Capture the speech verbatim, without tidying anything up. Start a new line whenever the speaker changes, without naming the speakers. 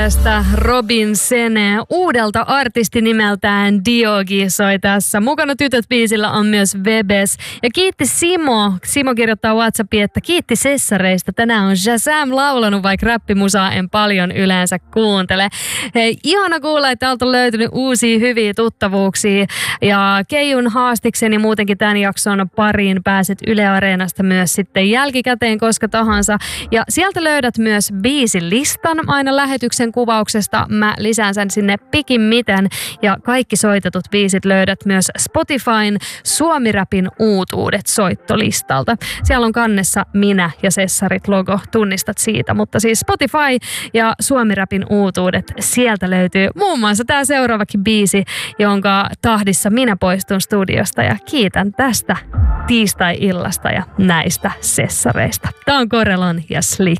Tästä Robin Sene uudelta artisti nimeltään Diogi soi tässä. Mukana Tytöt biisillä on myös Vebes. Ja kiitti Simo. Simo kirjoittaa WhatsAppiin, että kiitti sessareista. Tänään on Shazam laulanut, vaikka räppimusaa en paljon yleensä kuuntele. Hei, ihana kuulla, että täältä on löytynyt uusia hyviä tuttavuuksia. Ja Keijun haastikseni muutenkin tämän jakson pariin pääset Yle Areenasta myös sitten jälkikäteen koska tahansa. Ja sieltä löydät myös biisilistan aina lähetyksen kuvauksesta. Mä lisään sen sinne pikimmiten ja kaikki soitetut biisit löydät myös Spotifyn Suomi-räpin uutuudet soittolistalta. Siellä on kannessa minä ja Sessarit logo, tunnistat siitä, mutta siis Spotify ja Suomi-räpin uutuudet, sieltä löytyy muun muassa tää seuraavakin biisi, jonka tahdissa minä poistun studiosta ja kiitän tästä tiistai-illasta ja näistä Sessareista. Tää on Korelon ja Slick.